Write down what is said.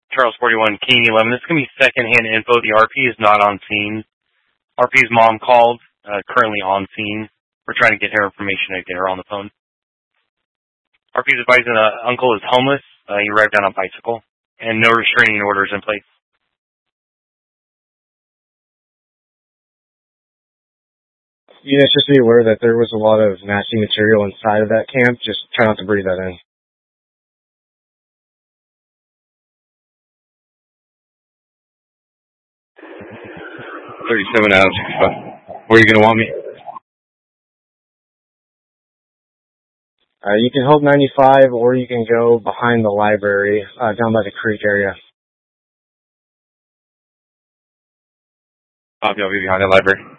Charles 41, King 11. This is going to be secondhand info. The RP is not on scene. RP's mom called, currently on scene. We're trying to get her information to get her on the phone. RP's advising uncle is homeless. He arrived down on a bicycle. And no restraining orders in place. Units, just be aware that there was a lot of nasty material inside of that camp. Just try not to breathe that in. 37 out of 65. Where are you going to want me? You can hold 95, or you can go behind the library, down by the creek area. I'll be behind the library.